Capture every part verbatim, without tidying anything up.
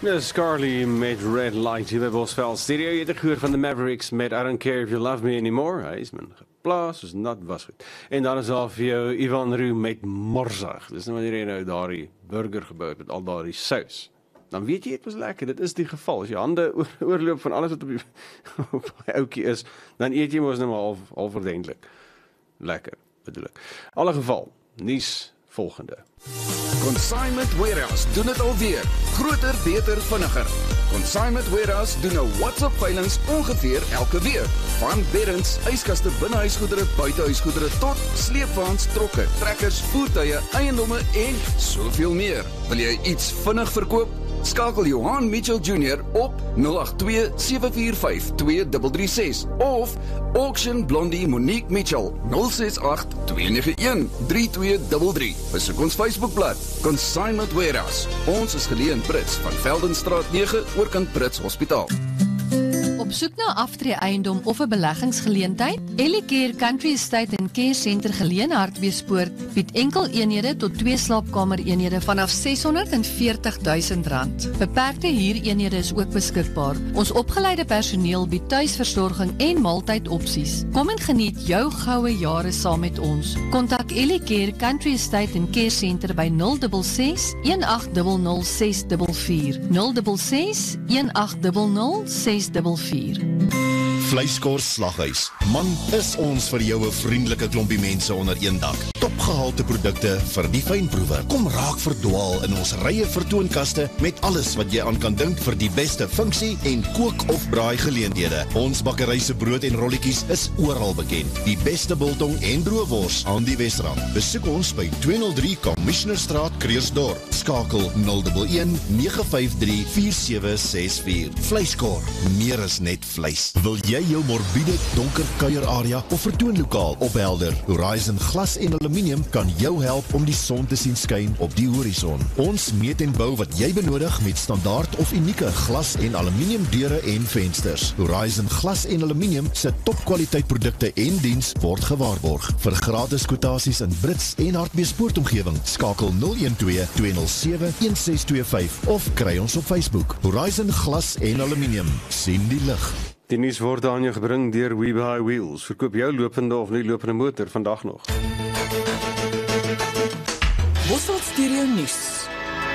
Yes, Carly met Red Light hier by Bosveld Stereo. Jy het gehoor van de Mavericks met I Don't Care If You Love Me Anymore. Hy is min geplaas, soos nat was goed. En dan is daar vir jou Ivan Roo met Morzag. Dis nou wanneer jy nou daardie burger gebou het met al daardie saus. Dan weet jy, het was lekker, dit is die geval. As jy hande oor, oorloop van alles wat op die, op die oukie is, dan eet jy mos nou maar half, half ordentlik. Lekker, bedoel ek. Alle geval, nuus volgende. Consignment Warehouse doen het alweer. Groter, beter, vinniger. Consignment Warehouse doen nou WhatsApp-veilings ongeveer elke week. Van beddens, yskaste, binnehuisgoedere, buitehuisgoedere tot sleepwaens, trokke, trekkers, voertuie, eiendomme en soveel meer. Wil jy iets vinnig verkoop? Skakel Johan Mitchell Junior op nul agt twee sewe vier vyf twee drie drie ses of Auction Blondie Monique Mitchell nul ses agt twee nege een drie twee drie drie. Besoek ons Facebookblad Consignment Warehouse. Ons is geleë in Brits van Veldenstraat nege oorkant Brits Hospitaal. Op soek na aftree eiendom of 'n beleggingsgeleentheid? Ellicare Country Estate and Care Center geleë in Hartbeespoort bied enkel eenhede tot twee slaapkamer eenhede vanaf ses honderd en veertig duisend rand. Beperkte huureenhede is ook beskikbaar. Ons opgeleide personeel bied tuisversorging en maaltydopsies. Kom en geniet jou goue jare saam met ons. Kontak Ellicare Country Estate and Care Center by nul ses ses een agt nul nul ses vier vier nul ses ses een agt nul nul ses vier vier. Vleiskors Slaghuis. Man, is ons vir jou 'n vriendelike klompie mense onder een dak. Topgehalte produkte vir die fynproewe. Kom raak verdwaal in ons rye vertoonkaste met alles wat jy aan kan dink vir die beste funksie en kook of braai geleenthede. Ons bakkery se brood en rolletjies is oral bekend. Die beste biltong en droewors aan die Wesrand. Besoek ons by tweehonderd drie Commissionerstraat, Kreersdorp. Skakel nul een een nege vyf drie vier sewe ses vier. Vleiskor, meer is net vleis. Wil jy jou morbiede donker kuierarea of vertoonlokaal ophelder? Horizon Glas en Aluminium kan jou help om die son te sien skyn op die horison. Ons meet en bou wat jy benodig met standaard of unieke glas en aluminium deure en vensters. Horizon Glas en Aluminium se topkwaliteit produkte en diens word gewaarborg. Vir gratis kwotasies in Brits en Hartbeespoort omgewing, skakel nul een twee twee nul sewe een ses twee vyf of kry ons op Facebook. Horizon Glas en Aluminium, sien die lig. Die nuus word aan jou gebring deur We Buy Wheels. Verkoop jou lopende of nie lopende motor vandag nog. Bosveld Stereo nuus.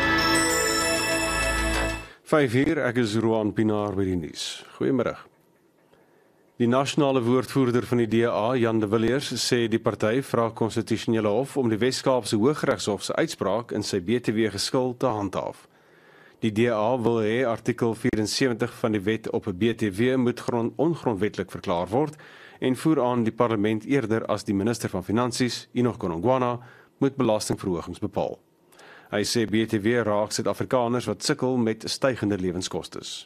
vyf uur, ek is Roan Pinaar by die nuus. Goeiemiddag. Die nasionale woordvoerder van die D A, Jan de Villiers, sê die party vra konstitusionele hof om die Wes-Kaapse Hooggeregshof se uitspraak in sy B T W geskil te handhaaf. Die D A wil hê artikel vierentseventig van die wet op 'n B T W moet grond, ongrondwetlik verklaar word en voer aan die parlement eerder as die minister van Finansies, Enoch Godongwana, moet belastingverhogings bepaal. Hy sê B T W raak Suid-Afrikaners wat sukkel met stygende lewenskostes.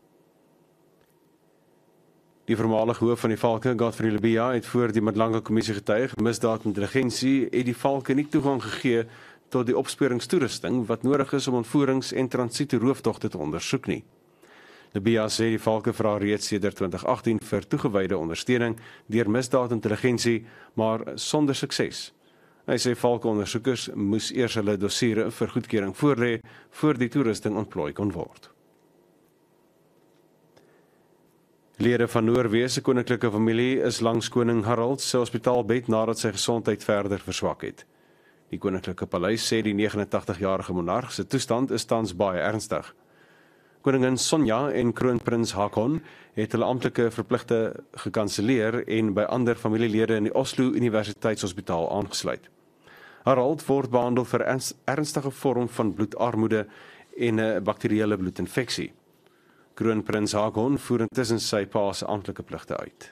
Die voormalige hoof van die Valke, Godfrey Lebeya, het voor die Madlanga Kommissie getuig, misdaadintelligensie het die Valke nie toegang gegee tot die opsporingstoerusting wat nodig is om ontvoerings- en transito-rooftogte te ondersoek nie. Lebeya sê die Valke vra reeds sedert twintig agttien vir toegewyde ondersteuning deur misdaadintelligensie, maar sonder sukses. Hy sê Valke-ondersoekers moes eers hulle dossiere vir goedkeuring voorlê voor die toerusting ontplooi kon word. Lede van Noorwe se koninklike familie is langs koning Harald se hospitaalbed nadat sy gesondheid verder verswak het. Die koninklike paleis sê die negentig en agtig-jarige monarg se toestand is tans baie ernstig. Koningin Sonja en kroonprins Haakon het hulle amptelike verpligte gekanselleer en by ander familielede in die Oslo Universiteitshospitaal aangesluit. Harald word behandel vir ernstige vorm van bloedarmoede en 'n bakterieële bloedinfeksie. Kroonprins Haakon voer intussen sy pa se amptelike pligte uit.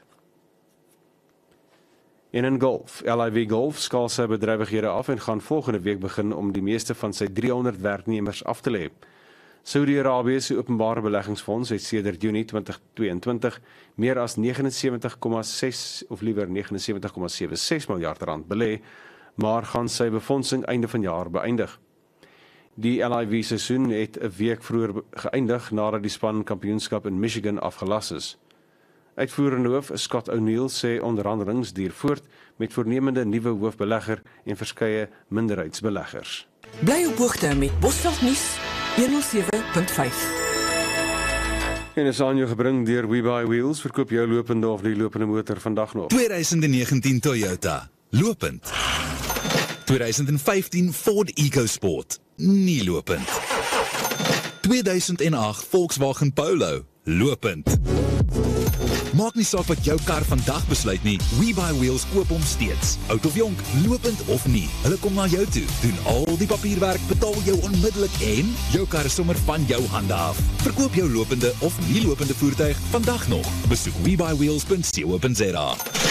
En in golf, L I V Golf skaal sy bedrywighede af en gaan volgende week begin om die meeste van sy driehonderd werknemers af te lê. Saudi-Arabië se openbare beleggingsfonds het sedert Junie twintig tweeëntwintig meer as negenensewentig komma ses of liewer negenensewentig komma sewe ses miljard rand belê, maar gaan sy befondsing einde van jaar beëindig. Die L I V seisoen het 'n week vroeër geëindig nadat die span kampioenskap in Michigan afgelas is. Uitvoerende hoof Scott O'Neill sê onderhandelings duur voort met voornemende nuwe hoofbelegger en verskeie minderheidsbeleggers. Bly op hoogte met Bosveld nuus honderdsewe punt vyf. En is aan jou gebring deur We Buy Wheels, verkoop jou lopende of die lopende motor vandag nog. twintig negentien Toyota, lopend. twintig vyftien Ford EcoSport, nie lopend. tweeduisend agt Volkswagen Polo, lopend. Maak nie saak wat jou kar vandag besluit nie, We Buy Wheels koop hom steeds. Oud of jonk, lopend of nie, hulle kom na jou toe, doen al die papierwerk, betaal jou onmiddellik en jou kar is sommer van jou hande af. Verkoop jou lopende of nie lopende voertuig vandag nog. Besoek we buy wheels punt co punt za.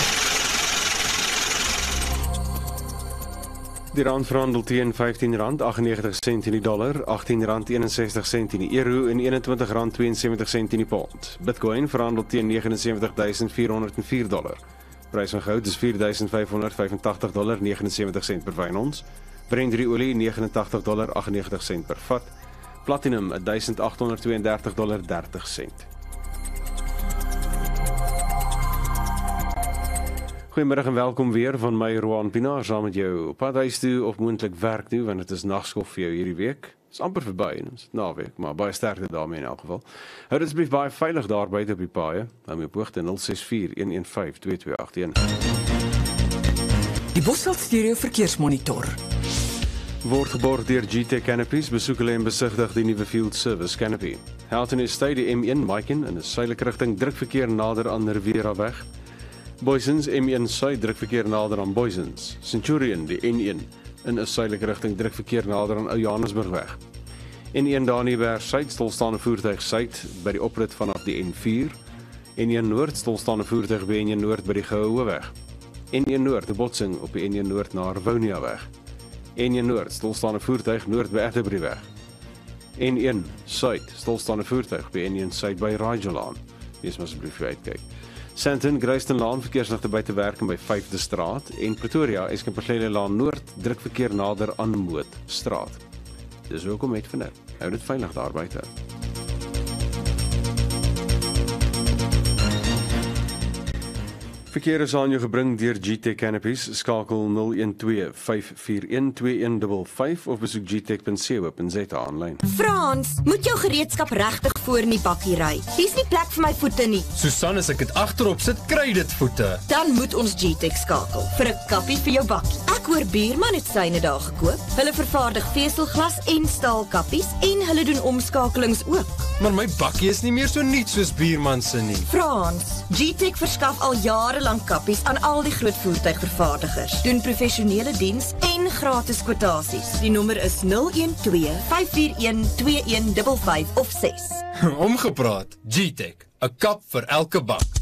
Die rand verhandel teen vyftien rand aggennegentig sent in die dollar, agttien rand eenensestig sent in die euro en eenentwintig rand tweeënsewentig sent in die pond. Bitcoin verhandel teen negenensewentig duisend vierhonderd en vier dollar. Prys van goud is vier duisend vyfhonderd vyfentagtig dollar negenensewentig sent per fyn ons. Brent olie negenentagtig dollar aggennegentig sent per vat. Platinum duisend agthonderd tweeëndertig dollar dertig sent. Goeiemiddag en welkom weer van my Roan Pinaar saam met jou op pad huis toe of moontlik werk toe want dit is nagskof vir jou hierdie week. Dit is amper verby en ons het naweek, maar baie sterkte daarmee in elk geval. Hou dit asseblief baie veilig daar buite op die paaie. Hou my op hoogte nul ses vier een een vyf twee twee agt een. Die Bosveld Stereo Verkeersmonitor Word geborg deur G T Canopies, besoek hulle en besigtig die nuwe Field Service Canopy. Halton Estate die M een Maiken in 'n suidelike rigting drukverkeer nader aan Riviera-weg. Boysens M een suid drukverkeer nader aan Boysens. Centurion die N een in 'n suidelike rigting drukverkeer nader aan Ou Johannesburgweg. N een Daniëberg suid stilstaande voertuig suid by die oprit vanaf die N vier. N een noord stilstaande voertuig by N een noord by die Gehoeweg. N een noord 'n botsing op die N een noord na Rivoniaweg. N een noord stilstaande voertuig noord by Atterbury-weg. N een suid stilstaande voertuig by N een suid by Rajalaan. Wees maar asseblief uitkyk. Sandton, Greystonelaan, verkeersligte buite werk by vyfde straat en Pretoria, Eskomperlele Laan Noord, drukverkeer nader aan Moot straat. Dis hoekom met vandag. Hou dit veilig daar buite. Verkeer is aan jou gebring deur G T Canopies, skakel nul een twee vyf vier een twee een vyf vyf of besoek g tech punt co punt za aanlyn. Frans, moet jou gereedskap regtig voor in die bakkie ry. Hier's nie plek vir my voete nie. Susan, as ek dit agterop sit, kry dit voete. Dan moet ons G-Tech skakel vir 'n kappie vir jou bakkie. Ek hoor Buurman het syne daar gekoop. Hulle vervaardig veselglas en staalkappies en hulle doen omskakelings ook. Maar my bakkie is nie meer so nuut soos Buurman se nie. Frans, G-Tech verskaf al jare lank kappies aan al die groot voertuigvervaardigers. Doen professionele diens en gratis kwotasies. Die nommer is nul een twee vyf vier een twee een vyf vyf of ses. Omgepraat, G-Tech, 'n kap vir elke bak.